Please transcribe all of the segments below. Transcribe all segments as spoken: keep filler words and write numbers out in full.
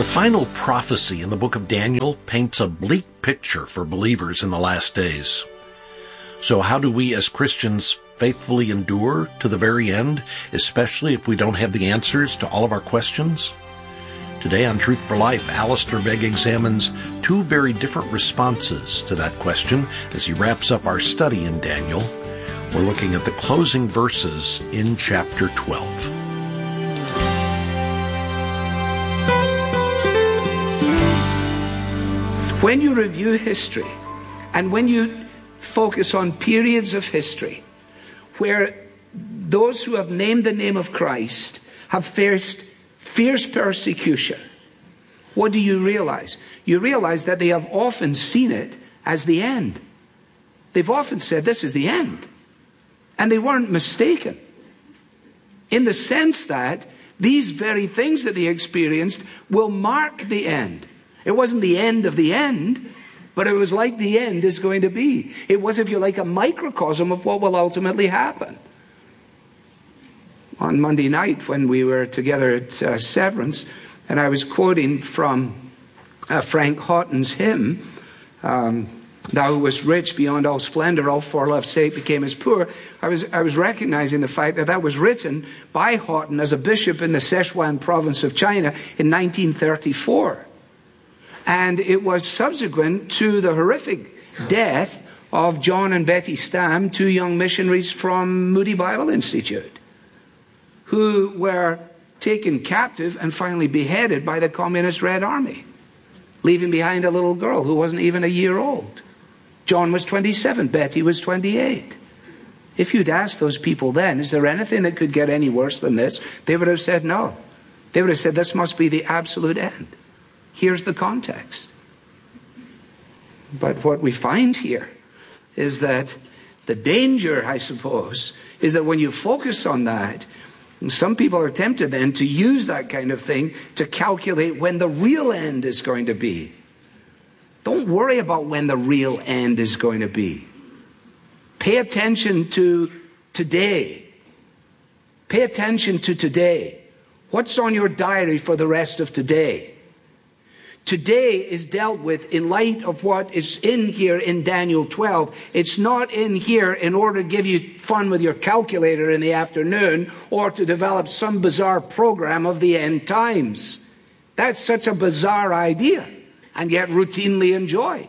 The final prophecy in the book of Daniel paints a bleak picture for believers in the last days. So how do we as Christians faithfully endure to the very end, especially if we don't have the answers to all of our questions? Today on Truth for Life, Alistair Begg examines two very different responses to that question as he wraps up our study in Daniel. We're looking at the closing verses in chapter twelve. When you review history and when you focus on periods of history where those who have named the name of Christ have faced fierce persecution, what do you realize? You realize that they have often seen it as the end. They've often said this is the end. And they weren't mistaken, in the sense that these very things that they experienced will mark the end. It wasn't the end of the end, but it was like the end is going to be. It was, if you like, a microcosm of what will ultimately happen. On Monday night, when we were together at uh, Severance, and I was quoting from uh, Frank Houghton's hymn, um, "Thou who wast rich beyond all splendor, all for love's sake became as poor," I was I was recognizing the fact that that was written by Houghton as a bishop in the Sichuan province of China in nineteen thirty-four. And it was subsequent to the horrific death of John and Betty Stam, two young missionaries from Moody Bible Institute, who were taken captive and finally beheaded by the Communist Red Army, leaving behind a little girl who wasn't even a year old. John was twenty-seven, Betty was twenty-eight. If you'd asked those people then, is there anything that could get any worse than this? They would have said no. They would have said this must be the absolute end. Here's the context. But what we find here is that the danger, I suppose, is that when you focus on that, some people are tempted then to use that kind of thing to calculate when the real end is going to be. Don't worry about when the real end is going to be. Pay attention to today. Pay attention to today. What's on your diary for the rest of today? Today is dealt with in light of what is in here in Daniel twelve. It's not in here in order to give you fun with your calculator in the afternoon or to develop some bizarre program of the end times. That's such a bizarre idea, and yet routinely enjoyed.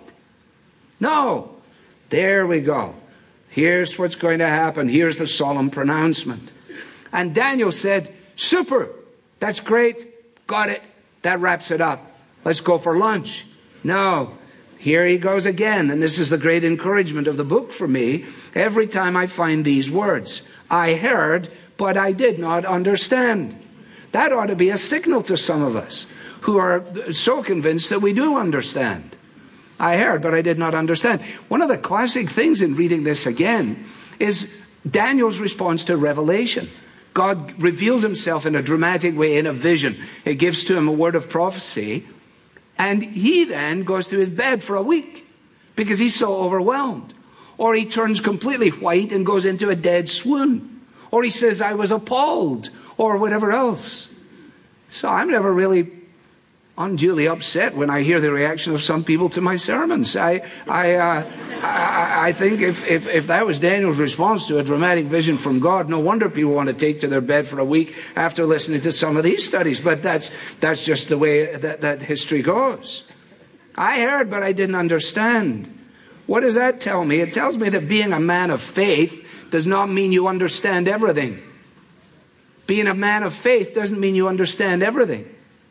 No. There we go. Here's what's going to happen. Here's the solemn pronouncement. And Daniel said, super, that's great, got it, that wraps it up. Let's go for lunch. No. Here he goes again. And this is the great encouragement of the book for me. Every time I find these words, I heard, but I did not understand. That ought to be a signal to some of us who are so convinced that we do understand. I heard, but I did not understand. One of the classic things in reading this again is Daniel's response to revelation. God reveals himself in a dramatic way in a vision. It gives to him a word of prophecy. And he then goes to his bed for a week because he's so overwhelmed. Or he turns completely white and goes into a dead swoon. Or he says, I was appalled, or whatever else. So I'm never really unduly upset when I hear the reaction of some people to my sermons. I I, uh, I, I think if, if, if that was Daniel's response to a dramatic vision from God, no wonder people want to take to their bed for a week after listening to some of these studies. But that's that's just the way that, that history goes. I heard, but I didn't understand. What does that tell me? It tells me that being a man of faith does not mean you understand everything. Being a man of faith doesn't mean you understand everything.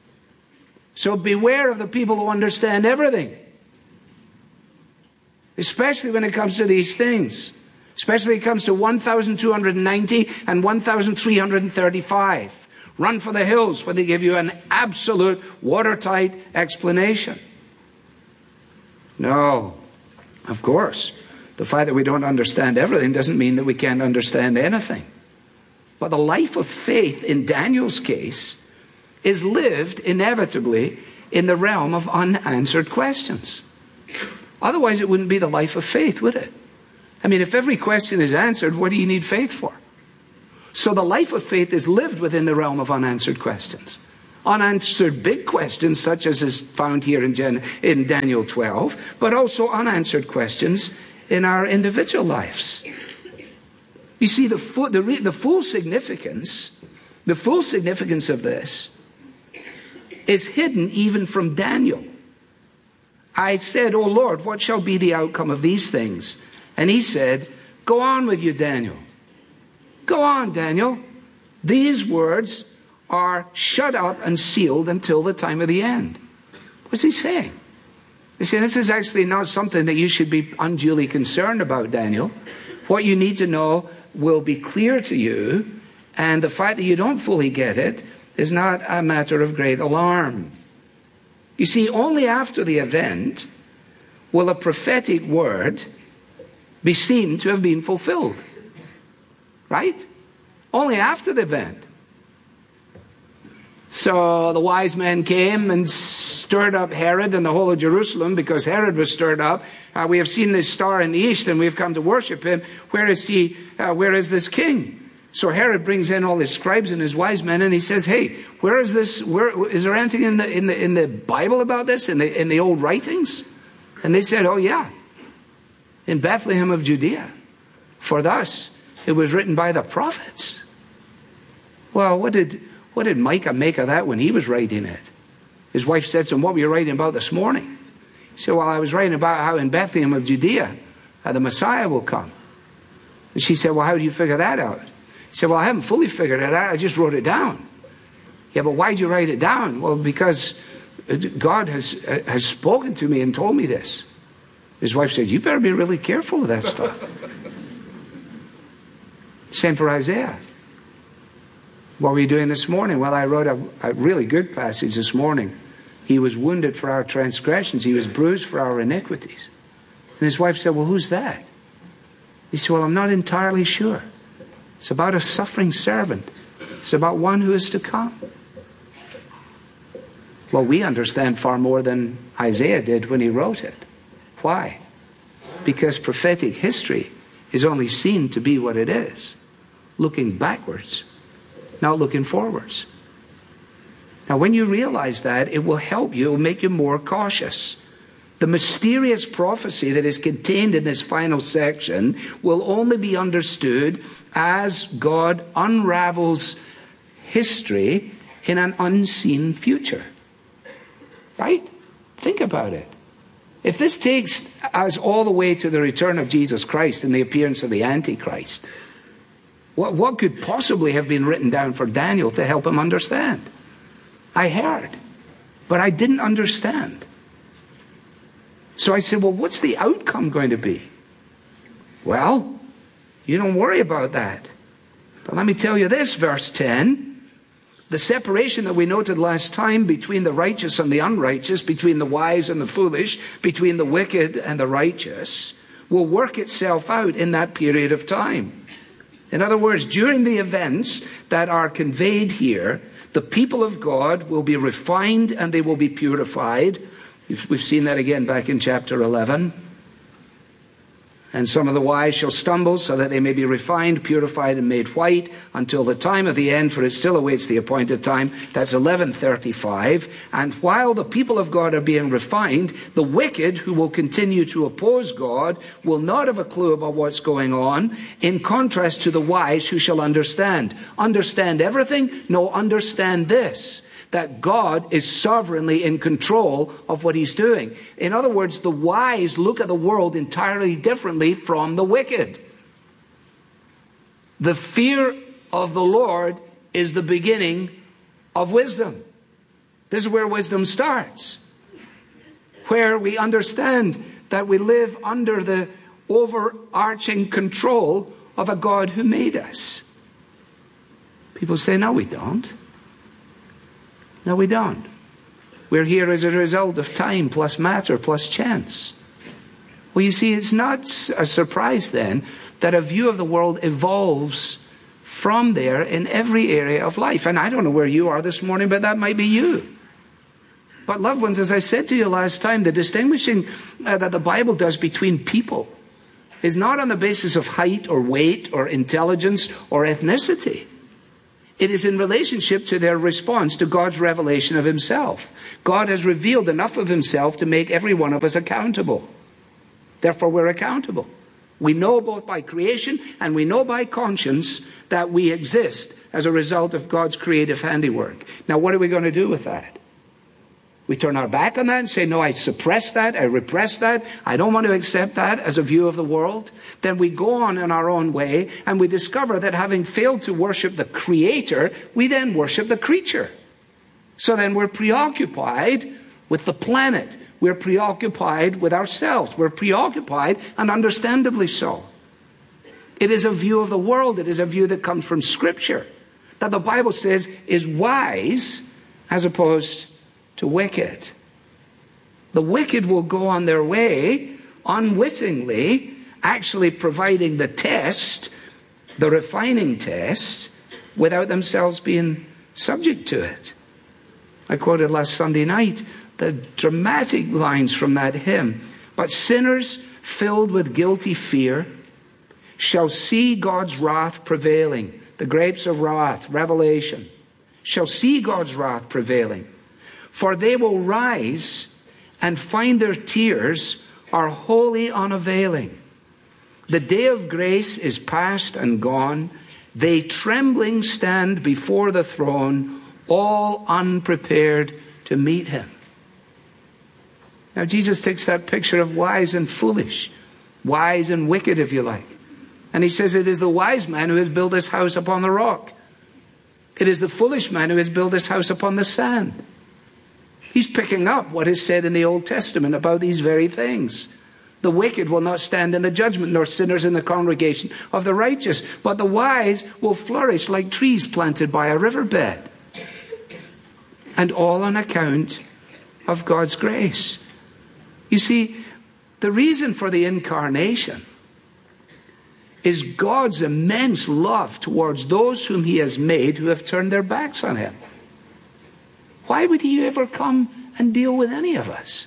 So beware of the people who understand everything. Especially when it comes to these things. Especially when it comes to one thousand two hundred ninety and one thousand three hundred thirty-five. Run for the hills when they give you an absolute watertight explanation. No, of course. The fact that we don't understand everything doesn't mean that we can't understand anything. But the life of faith in Daniel's case is lived inevitably in the realm of unanswered questions. Otherwise, it wouldn't be the life of faith, would it? I mean, if every question is answered, what do you need faith for? So the life of faith is lived within the realm of unanswered questions. Unanswered big questions, such as is found here in, Gen- in Daniel twelve, but also unanswered questions in our individual lives. You see, the full, the, re- the full significance, the full significance of this is hidden even from Daniel. I said, "Oh Lord, what shall be the outcome of these things?" And he said, "Go on with you, Daniel. Go on, Daniel. These words are shut up and sealed until the time of the end." What's he saying? You see, this is actually not something that you should be unduly concerned about, Daniel. What you need to know will be clear to you, and the fact that you don't fully get it is not a matter of great alarm. You see, only after the event will a prophetic word be seen to have been fulfilled. Right? Only after the event. So the wise men came and stirred up Herod and the whole of Jerusalem, because Herod was stirred up. Uh, we have seen this star in the east and we've come to worship him. Where is he? Uh, where is this king? So Herod brings in all his scribes and his wise men, and he says, "Hey, where is this? Where is there anything in the in the in the Bible about this? In the in the old writings?" And they said, "Oh yeah, in Bethlehem of Judea. For thus it was written by the prophets." Well, what did what did Micah make of that when he was writing it? His wife said to him, "What were you writing about this morning?" He said, "Well, I was writing about how in Bethlehem of Judea uh, the Messiah will come." And she said, "Well, how do you figure that out?" He said, "Well, I haven't fully figured it out. I just wrote it down." "Yeah, but why'd you write it down?" "Well, because God has uh, has spoken to me and told me this." His wife said, "You better be really careful with that stuff." Same for Isaiah. "What were you doing this morning?" "Well, I wrote a, a really good passage this morning. He was wounded for our transgressions. He was bruised for our iniquities." And his wife said, "Well, who's that?" He said, "Well, I'm not entirely sure. It's about a suffering servant. It's about one who is to come." Well, we understand far more than Isaiah did when he wrote it. Why? Because prophetic history is only seen to be what it is, looking backwards, not looking forwards. Now, when you realize that, it will help you, it will make you more cautious. The mysterious prophecy that is contained in this final section will only be understood as God unravels history in an unseen future. Right? Think about it. If this takes us all the way to the return of Jesus Christ and the appearance of the Antichrist, what, what could possibly have been written down for Daniel to help him understand? I heard, but I didn't understand. So I said, "Well, what's the outcome going to be?" "Well, you don't worry about that. But let me tell you this, verse ten. The separation that we noted last time between the righteous and the unrighteous, between the wise and the foolish, between the wicked and the righteous, will work itself out in that period of time. In other words, during the events that are conveyed here, the people of God will be refined and they will be purified. We've seen that again back in chapter eleven. And some of the wise shall stumble so that they may be refined, purified, and made white until the time of the end, for it still awaits the appointed time. That's eleven thirty-five. And while the people of God are being refined, the wicked who will continue to oppose God will not have a clue about what's going on, in contrast to the wise who shall understand. Understand everything? No, understand this: that God is sovereignly in control of what he's doing. In other words, the wise look at the world entirely differently from the wicked. The fear of the Lord is the beginning of wisdom. This is where wisdom starts, where we understand that we live under the overarching control of a God who made us. People say, "No, we don't." No, we don't. We're here as a result of time plus matter plus chance. Well, you see, it's not a surprise then that a view of the world evolves from there in every area of life. And I don't know where you are this morning, but that might be you. But loved ones, as I said to you last time, the distinguishing uh, that the Bible does between people is not on the basis of height or weight or intelligence or ethnicity. It is in relationship to their response to God's revelation of himself. God has revealed enough of himself to make every one of us accountable. Therefore, we're accountable. We know both by creation and we know by conscience that we exist as a result of God's creative handiwork. Now, what are we going to do with that? We turn our back on that and say, no, I suppress that, I repress that, I don't want to accept that as a view of the world. Then we go on in our own way and we discover that having failed to worship the Creator, we then worship the creature. So then we're preoccupied with the planet. We're preoccupied with ourselves. We're preoccupied, and understandably so. It is a view of the world. It is a view that comes from Scripture, that the Bible says is wise as opposed to wicked. The wicked will go on their way unwittingly, actually providing the test, the refining test, without themselves being subject to it. I quoted last Sunday night the dramatic lines from that hymn. But sinners filled with guilty fear shall see God's wrath prevailing. The grapes of wrath, Revelation, shall see God's wrath prevailing. For they will rise and find their tears are wholly unavailing. The day of grace is past and gone. They trembling stand before the throne, all unprepared to meet him. Now Jesus takes that picture of wise and foolish, wise and wicked, if you like. And he says it is the wise man who has built his house upon the rock. It is the foolish man who has built his house upon the sand. He's picking up what is said in the Old Testament about these very things. The wicked will not stand in the judgment, nor sinners in the congregation of the righteous. But the wise will flourish like trees planted by a riverbed. And all on account of God's grace. You see, the reason for the incarnation is God's immense love towards those whom he has made who have turned their backs on him. Why would he ever come and deal with any of us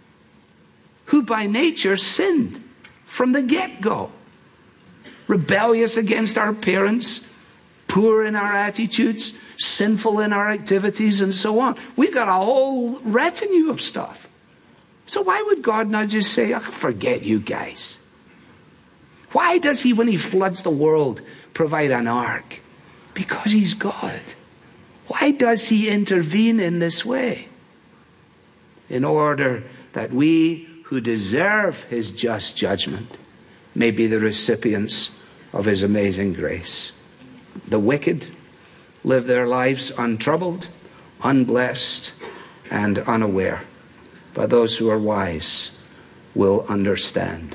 who by nature sinned from the get-go? Rebellious against our parents, poor in our attitudes, sinful in our activities, and so on. We've got a whole retinue of stuff. So why would God not just say, oh, forget you guys? Why does he, when he floods the world, provide an ark? Because he's God. Why does he intervene in this way? In order that we who deserve his just judgment may be the recipients of his amazing grace. The wicked live their lives untroubled, unblessed, and unaware. But those who are wise will understand.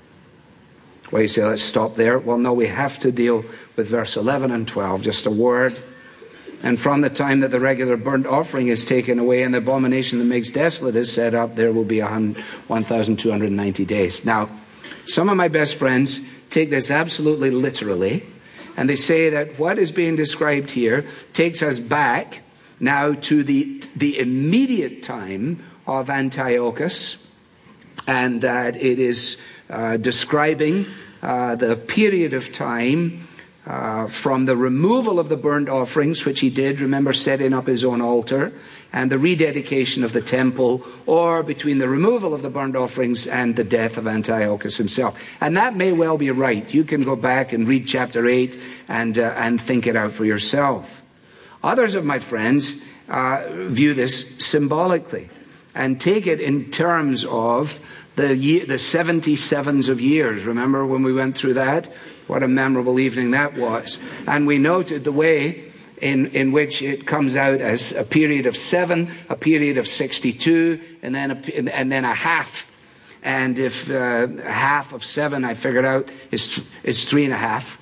Well, you say, let's stop there. Well, no, we have to deal with verse eleven and twelve. Just a word. And from the time that the regular burnt offering is taken away and the abomination that makes desolate is set up, there will be one thousand two hundred ninety days. Now, some of my best friends take this absolutely literally, and they say that what is being described here takes us back now to the, the immediate time of Antiochus, and that it is uh, describing uh, the period of time Uh, from the removal of the burnt offerings, which he did, remember, setting up his own altar, and the rededication of the temple, or between the removal of the burnt offerings and the death of Antiochus himself. And that may well be right. You can go back and read chapter eight and, uh, and think it out for yourself. Others of my friends uh, view this symbolically and take it in terms of the, year, the seventy-sevens of years. Remember when we went through that? What a memorable evening that was. And we noted the way in, in which it comes out as a period of seven, a period of sixty-two, and then a, and then a half. And if uh, half of seven, I figured out, is, is three and a half.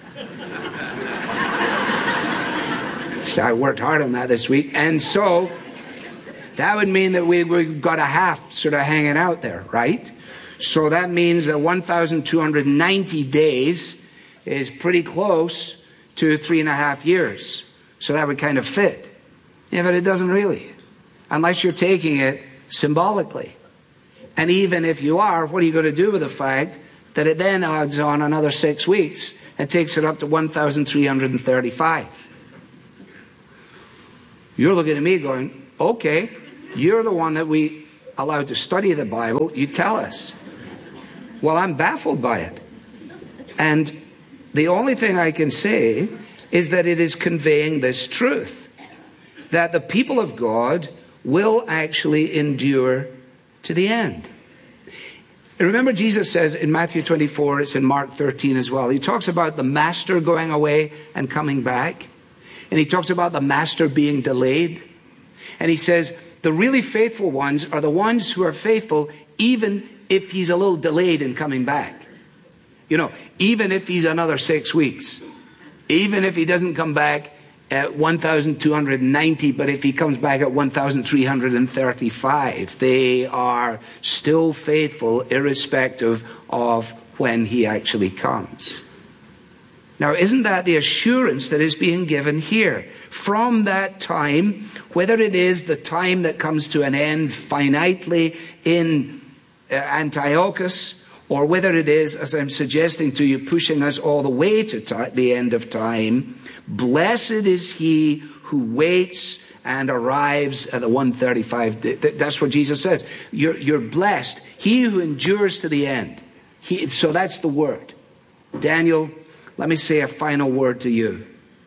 So I worked hard on that this week. And so that would mean that we, we've got a half sort of hanging out there, right? So that means that one thousand two hundred ninety days is pretty close to three and a half years. So that would kind of fit. Yeah, but it doesn't really. Unless you're taking it symbolically. And even if you are, what are you going to do with the fact that it then adds on another six weeks and takes it up to one thousand three hundred thirty-five? You're looking at me going, okay, you're the one that we allowed to study the Bible. You tell us. Well, I'm baffled by it. And the only thing I can say is that it is conveying this truth, that the people of God will actually endure to the end. And remember, Jesus says in Matthew twenty-four, it's in Mark thirteen as well, he talks about the master going away and coming back. And he talks about the master being delayed. And he says the really faithful ones are the ones who are faithful even if he's a little delayed in coming back. You know, even if he's another six weeks. Even if he doesn't come back at one thousand two hundred ninety, but if he comes back at one thousand three hundred thirty-five, they are still faithful irrespective of when he actually comes. Now, isn't that the assurance that is being given here? From that time, whether it is the time that comes to an end finitely in uh, Antiochus, or whether it is, as I'm suggesting to you, pushing us all the way to t- the end of time, blessed is he who waits and arrives at the one thirty-five. That's what Jesus says. You're, you're blessed. He who endures to the end. He, so that's the word. Daniel, let me say a final word to you.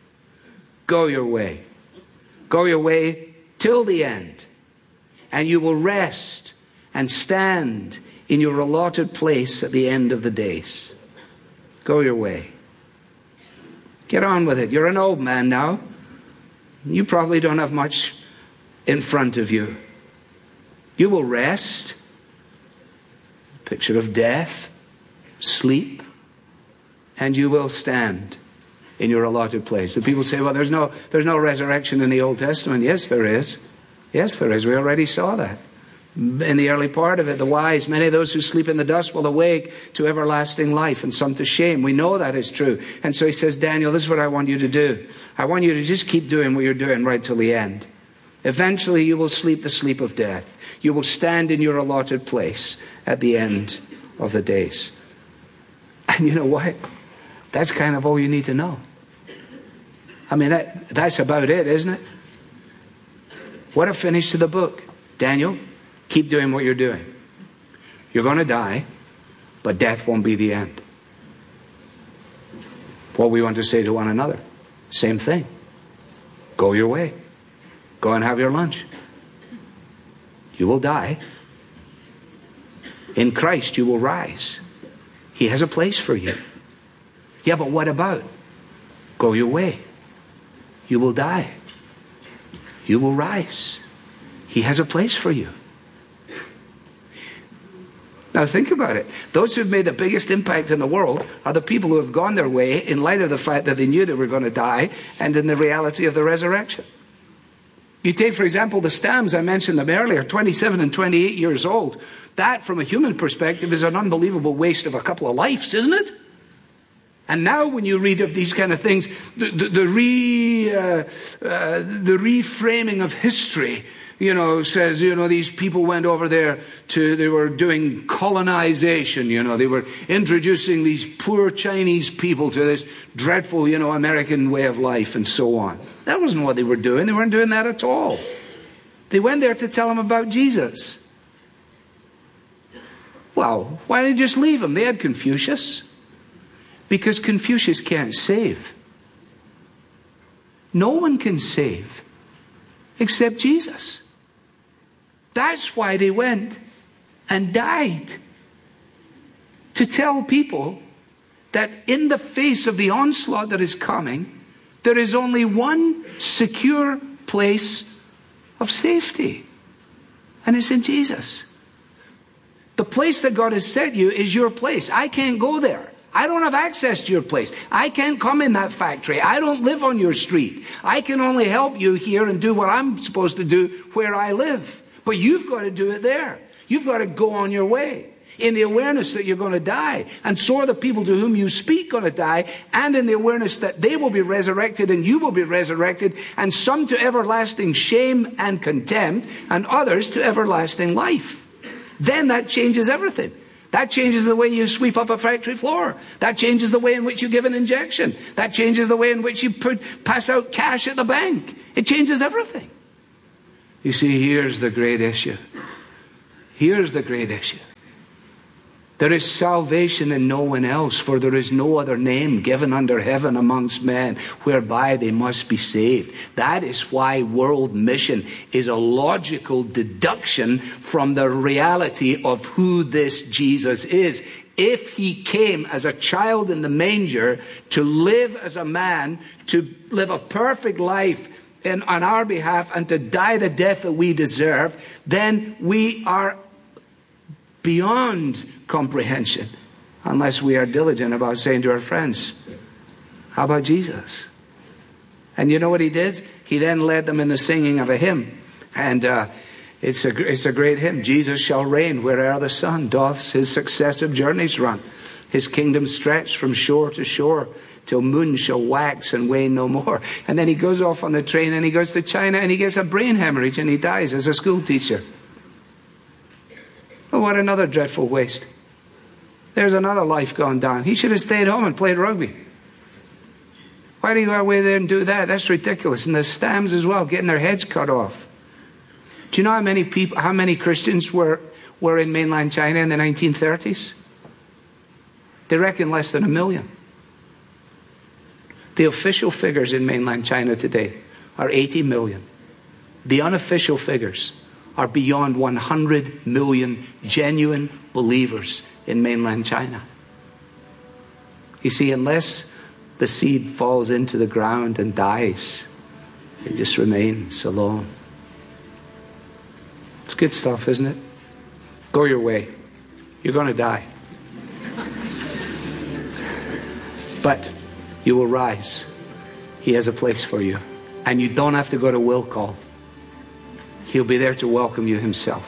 Go your way. Go your way till the end. And you will rest and stand in your allotted place at the end of the days. Go your way. Get on with it. You're an old man now. You probably don't have much in front of you. You will rest. Picture of death, sleep, and you will stand in your allotted place. The people say, well, there's no, there's no resurrection in the Old Testament. Yes, there is. Yes, there is. We already saw that. In the early part of it, the wise, many of those who sleep in the dust will awake to everlasting life, and some to shame. We know that is true. And so he says, Daniel, this is what I want you to do. I want you to just keep doing what you're doing right till the end. Eventually you will sleep the sleep of death. You will stand in your allotted place at the end of the days. And you know what? That's kind of all you need to know. I mean, that that's about it, isn't it? What a finish to the book. Daniel, keep doing what you're doing. You're going to die, but death won't be the end. What we want to say to one another, same thing. Go your way. Go and have your lunch. You will die. In Christ you will rise. He has a place for you. Yeah, but what about? Go your way. You will die. You will rise. He has a place for you. Now think about it. Those who've made the biggest impact in the world are the people who have gone their way in light of the fact that they knew they were going to die and in the reality of the resurrection. You take, for example, the Stamms, I mentioned them earlier, twenty-seven and twenty-eight years old. That, from a human perspective, is an unbelievable waste of a couple of lives, isn't it? And now when you read of these kind of things, the, the, the, re, uh, uh, the reframing of history, you know, says, you know, these people went over there to, they were doing colonization, you know, they were introducing these poor Chinese people to this dreadful, you know, American way of life and so on. That wasn't what they were doing. They weren't doing that at all. They went there to tell them about Jesus. Well, why did they just leave him? They had Confucius. Because Confucius can't save. No one can save except Jesus. That's why they went and died. To tell people that in the face of the onslaught that is coming, there is only one secure place of safety. And it's in Jesus. The place that God has set you is your place. I can't go there. I don't have access to your place. I can't come in that factory. I don't live on your street. I can only help you here and do what I'm supposed to do where I live. But you've got to do it there. You've got to go on your way in the awareness that you're going to die. And so are the people to whom you speak going to die, and in the awareness that they will be resurrected and you will be resurrected, and some to everlasting shame and contempt, and others to everlasting life. Then that changes everything. That changes the way you sweep up a factory floor. That changes the way in which you give an injection. That changes the way in which you put, pass out cash at the bank. It changes everything. You see, here's the great issue. Here's the great issue. There is salvation in no one else, for there is no other name given under heaven amongst men whereby they must be saved. That is why world mission is a logical deduction from the reality of who this Jesus is. If he came as a child in the manger to live as a man, to live a perfect life in, on our behalf, and to die the death that we deserve, then we are beyond comprehension, unless we are diligent about saying to our friends, how about Jesus? And you know what he did? He then led them in the singing of a hymn. And uh, it's a it's a great hymn. Jesus shall reign where'er the sun doth his successive journeys run. His kingdom stretched from shore to shore, till moon shall wax and wane no more. And then he goes off on the train and he goes to China and he gets a brain hemorrhage and he dies as a school teacher. Oh, what another dreadful waste. There's another life gone down. He should have stayed home and played rugby. Why do you go away there and do that? That's ridiculous. And the Stams as well, getting their heads cut off. Do you know how many people, how many Christians were, were in mainland China in the nineteen thirties? They reckon less than a million. The official figures in mainland China today are eighty million. The unofficial figures are beyond one hundred million genuine believers in mainland China. You see, unless the seed falls into the ground and dies, it just remains alone. It's good stuff, isn't it? Go your way. You're going to die. But you will rise. He has a place for you. And you don't have to go to will call. He'll be there to welcome you himself.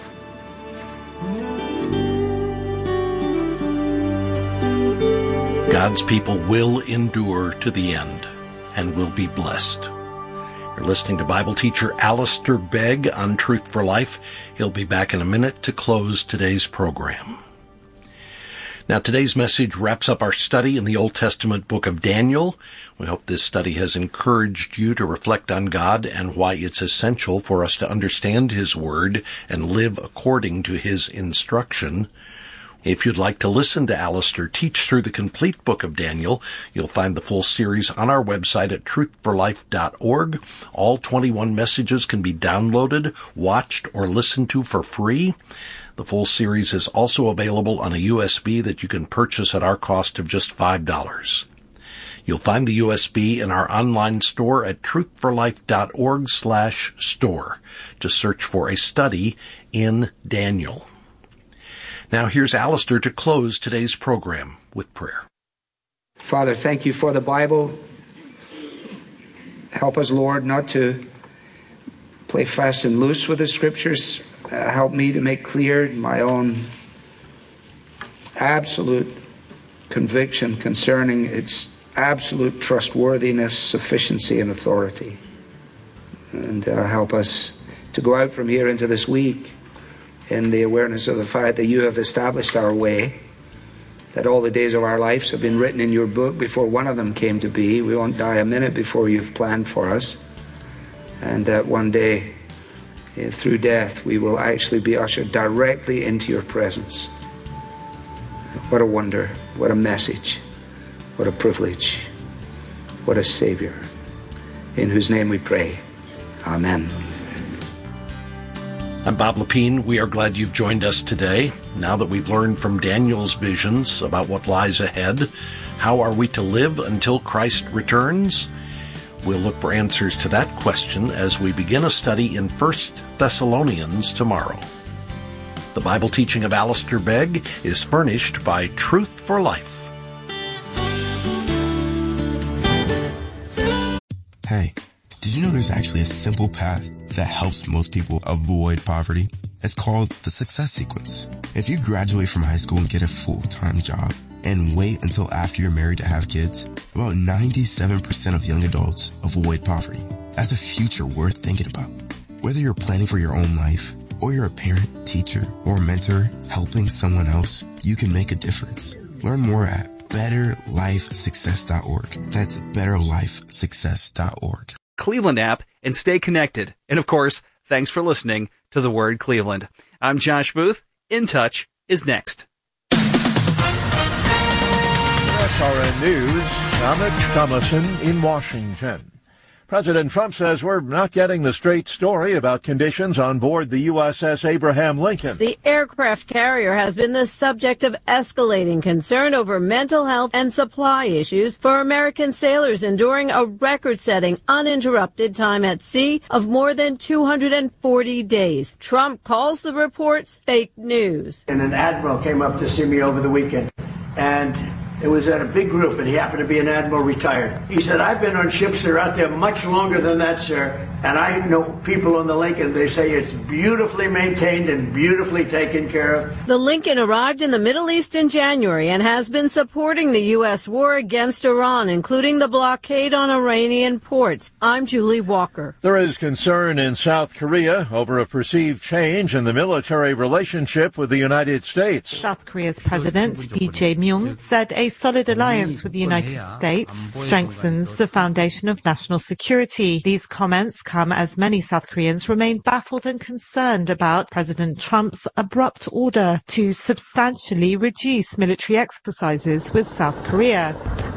God's people will endure to the end and will be blessed. You're listening to Bible teacher Alistair Begg on Truth for Life. He'll be back in a minute to close today's program. Now, today's message wraps up our study in the Old Testament book of Daniel. We hope this study has encouraged you to reflect on God and why it's essential for us to understand His Word and live according to His instruction. If you'd like to listen to Alistair teach through the complete book of Daniel, you'll find the full series on our website at truth for life dot org. All twenty-one messages can be downloaded, watched, or listened to for free. The full series is also available on a U S B that you can purchase at our cost of just five dollars. You'll find the U S B in our online store at truth for life dot org slash store. Just search for a study in Daniel. Now here's Alistair to close today's program with prayer. Father, thank you for the Bible. Help us, Lord, not to play fast and loose with the Scriptures. Uh, help me to make clear my own absolute conviction concerning its absolute trustworthiness, sufficiency, and authority. And uh, help us to go out from here into this week in the awareness of the fact that you have established our way, that all the days of our lives have been written in your book before one of them came to be. We won't die a minute before you've planned for us. And that one day, through death, we will actually be ushered directly into your presence. What a wonder, what a message, what a privilege, what a Savior, in whose name we pray. Amen. I'm Bob Lepine. We are glad you've joined us today. Now that we've learned from Daniel's visions about what lies ahead, how are we to live until Christ returns? We'll look for answers to that question as we begin a study in First Thessalonians tomorrow. The Bible teaching of Alistair Begg is furnished by Truth for Life. Hey, did you know there's actually a simple path that helps most people avoid poverty? It's called the Success Sequence. If you graduate from high school and get a full-time job and wait until after you're married to have kids, about ninety-seven percent of young adults avoid poverty. That's a future worth thinking about. Whether you're planning for your own life, or you're a parent, teacher, or mentor helping someone else, you can make a difference. Learn more at better life success dot org. That's better life success dot org. Cleveland app and stay connected. And of course, Thanks for listening to The Word Cleveland. I'm Josh Booth. In Touch is next. S R N News, I'm Mitch Thomason in Washington. President Trump says we're not getting the straight story about conditions on board the U S S Abraham Lincoln. The aircraft carrier has been the subject of escalating concern over mental health and supply issues for American sailors enduring a record-setting uninterrupted time at sea of more than two hundred forty days. Trump calls the reports fake news. And an admiral came up to see me over the weekend, and it was at a big group, and he happened to be an admiral retired. He said, I've been on ships that are out there much longer than that, sir. And I know people on the Lincoln, they say it's beautifully maintained and beautifully taken care of. The Lincoln arrived in the Middle East in January and has been supporting the U S war against Iran, including the blockade on Iranian ports. I'm Julie Walker. There is concern in South Korea over a perceived change in the military relationship with the United States. South Korea's President, Lee Jae-myung, said a solid alliance with the United States strengthens the foundation of national security. These comments come as many South Koreans remain baffled and concerned about President Trump's abrupt order to substantially reduce military exercises with South Korea.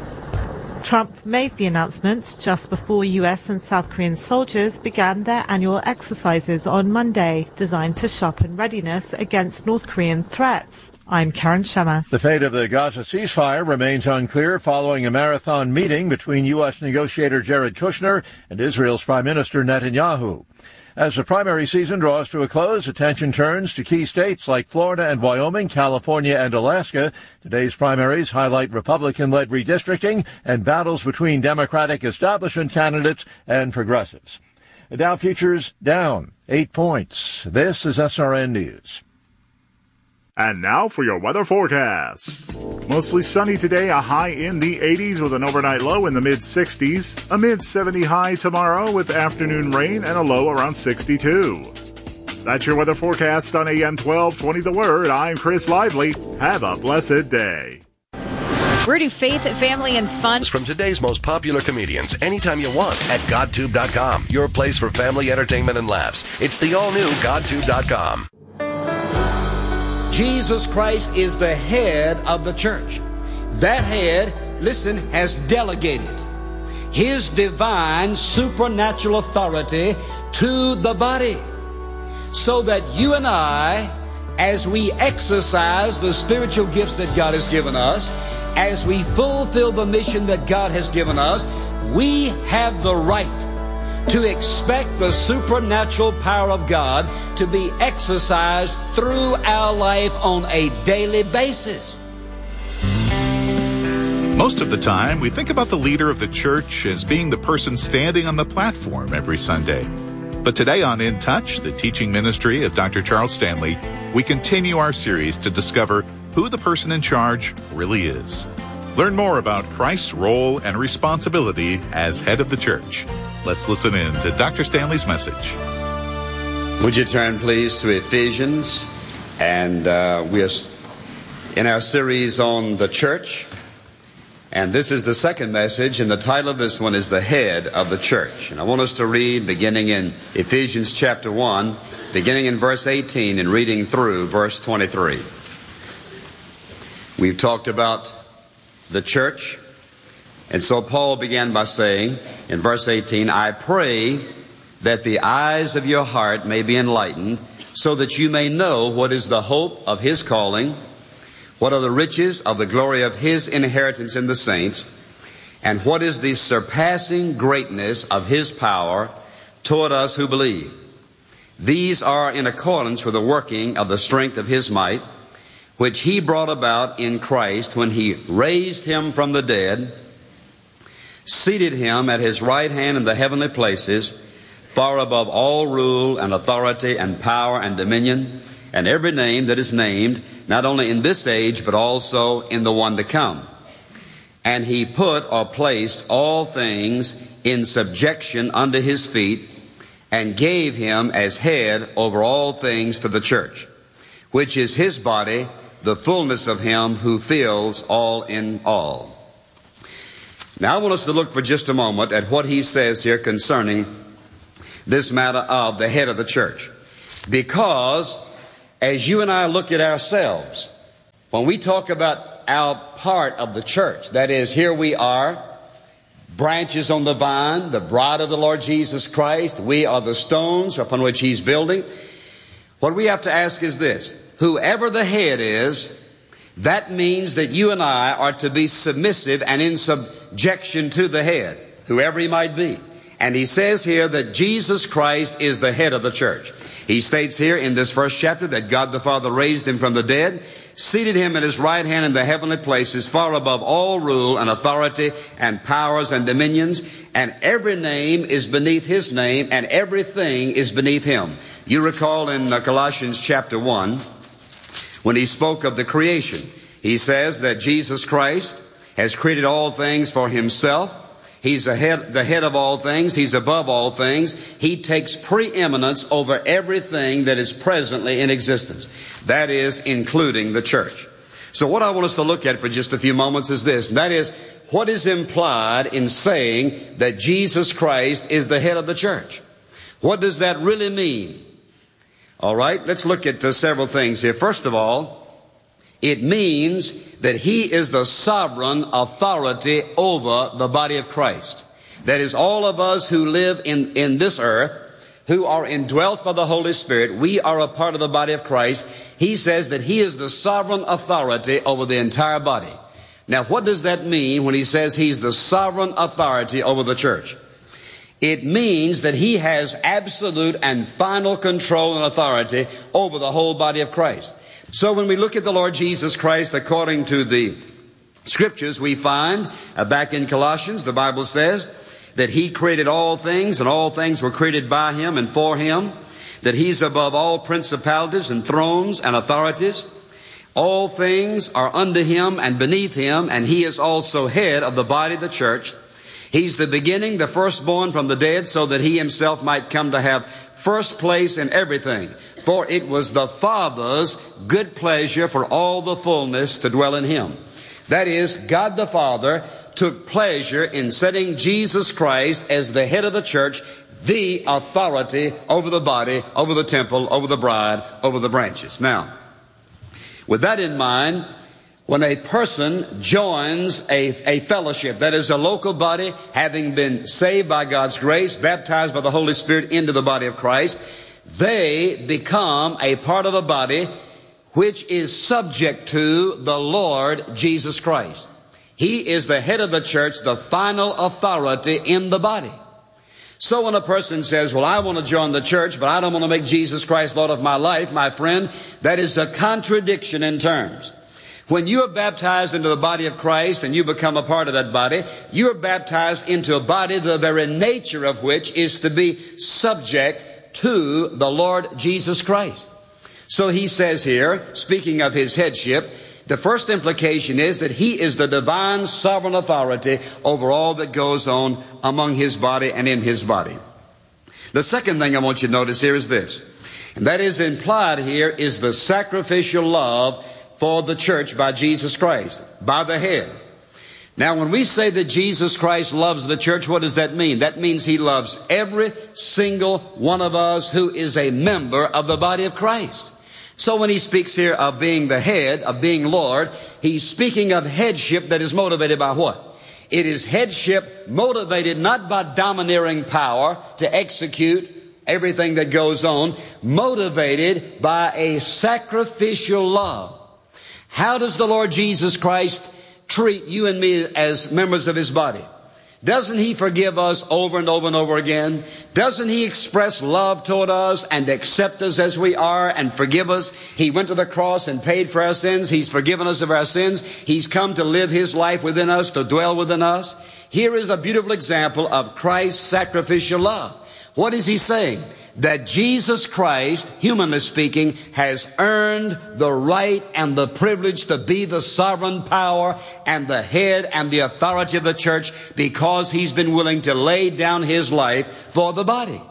Trump made the announcement just before U S and South Korean soldiers began their annual exercises on Monday, designed to sharpen readiness against North Korean threats. I'm Karen Shamas. The fate of the Gaza ceasefire remains unclear following a marathon meeting between U S negotiator Jared Kushner and Israel's Prime Minister Netanyahu. As the primary season draws to a close, attention turns to key states like Florida and Wyoming, California and Alaska. Today's primaries highlight Republican-led redistricting and battles between Democratic establishment candidates and progressives. The Dow futures down eight points. This is S R N News. And now for your weather forecast. Mostly sunny today, a high in the eighties with an overnight low in the mid-sixties. A mid-seventy high tomorrow with afternoon rain and a low around sixty-two. That's your weather forecast on A M twelve twenty The Word. I'm Chris Lively. Have a blessed day. We're to faith, family, and fun. From today's most popular comedians, anytime you want at GodTube dot com. Your place for family entertainment and laughs. It's the all-new GodTube dot com. Jesus Christ is the head of the church. That head, listen, has delegated his divine supernatural authority to the body, so that you and I, as we exercise the spiritual gifts that God has given us, as we fulfill the mission that God has given us, we have the right to expect the supernatural power of God to be exercised through our life on a daily basis. Most of the time, we think about the leader of the church as being the person standing on the platform every Sunday. But today on In Touch, the teaching ministry of Doctor Charles Stanley, we continue our series to discover who the person in charge really is. Learn more about Christ's role and responsibility as head of the church. Let's listen in to Doctor Stanley's message. Would you turn, please, to Ephesians? And uh, we are in our series on the church. And this is the second message, and the title of this one is The Head of the Church. And I want us to read beginning in Ephesians chapter one, beginning in verse eighteen and reading through verse twenty-three. We've talked about the church. And so Paul began by saying in verse eighteen, I pray that the eyes of your heart may be enlightened, so that you may know what is the hope of his calling, what are the riches of the glory of his inheritance in the saints, and what is the surpassing greatness of his power toward us who believe. These are in accordance with the working of the strength of his might, which he brought about in Christ when he raised him from the dead, seated him at his right hand in the heavenly places, far above all rule and authority and power and dominion, and every name that is named, not only in this age, but also in the one to come. And he put or placed all things in subjection under his feet, and gave him as head over all things to the church, which is his body, the fullness of him who fills all in all. Now I want us to look for just a moment at what he says here concerning this matter of the head of the church. Because as you and I look at ourselves, when we talk about our part of the church, that is, here we are, branches on the vine, the bride of the Lord Jesus Christ. We are the stones upon which He's building. What we have to ask is this: whoever the head is, that means that you and I are to be submissive and in subjection to the head, whoever he might be. And he says here that Jesus Christ is the head of the church. He states here in this first chapter that God the Father raised Him from the dead, seated Him at His right hand in the heavenly places, far above all rule and authority and powers and dominions, and every name is beneath His name, and everything is beneath Him. You recall in Colossians chapter one, when he spoke of the creation, he says that Jesus Christ has created all things for Himself. He's the head, the head of all things. He's above all things. He takes preeminence over everything that is presently in existence. That is, including the church. So what I want us to look at for just a few moments is this, and that is, what is implied in saying that Jesus Christ is the head of the church? What does that really mean? All right, let's look at uh, several things here. First of all, it means that He is the sovereign authority over the body of Christ. That is, all of us who live in, in this earth, who are indwelt by the Holy Spirit, we are a part of the body of Christ. He says that He is the sovereign authority over the entire body. Now, what does that mean when He says He's the sovereign authority over the church? It means that He has absolute and final control and authority over the whole body of Christ. So when we look at the Lord Jesus Christ according to the Scriptures, we find uh, back in Colossians, the Bible says that He created all things, and all things were created by Him and for Him, that He's above all principalities and thrones and authorities. All things are under Him and beneath Him, and He is also head of the body of the church. He's the beginning, the firstborn from the dead, so that He Himself might come to have first place in everything. For it was the Father's good pleasure for all the fullness to dwell in Him. That is, God the Father took pleasure in setting Jesus Christ as the head of the church, the authority over the body, over the temple, over the bride, over the branches. Now, with that in mind, when a person joins a, a fellowship, that is a local body, having been saved by God's grace, baptized by the Holy Spirit into the body of Christ, they become a part of the body which is subject to the Lord Jesus Christ. He is the head of the church, the final authority in the body. So when a person says, well, I want to join the church, but I don't want to make Jesus Christ Lord of my life, my friend, that is a contradiction in terms. When you are baptized into the body of Christ and you become a part of that body, you are baptized into a body the very nature of which is to be subject to the Lord Jesus Christ. So he says here, speaking of His headship, the first implication is that He is the divine sovereign authority over all that goes on among His body and in His body. The second thing I want you to notice here is this, and that is implied here is the sacrificial love for the church by Jesus Christ, by the head. Now, when we say that Jesus Christ loves the church, what does that mean? That means He loves every single one of us who is a member of the body of Christ. So when He speaks here of being the head, of being Lord, He's speaking of headship that is motivated by what? It is headship motivated not by domineering power to execute everything that goes on, motivated by a sacrificial love. How does the Lord Jesus Christ treat you and me as members of His body? Doesn't He forgive us over and over and over again? Doesn't He express love toward us and accept us as we are and forgive us? He went to the cross and paid for our sins. He's forgiven us of our sins. He's come to live His life within us, to dwell within us. Here is a beautiful example of Christ's sacrificial love. What is He saying? That Jesus Christ, humanly speaking, has earned the right and the privilege to be the sovereign power and the head and the authority of the church because He's been willing to lay down His life for the body.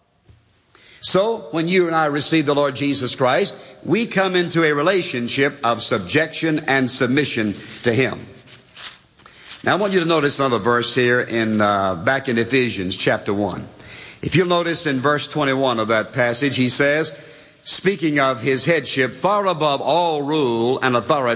So, when you and I receive the Lord Jesus Christ, we come into a relationship of subjection and submission to Him. Now, I want you to notice another verse here in uh, back in Ephesians chapter one. If you'll notice in verse twenty-one of that passage, he says, speaking of his headship, far above all rule and authority,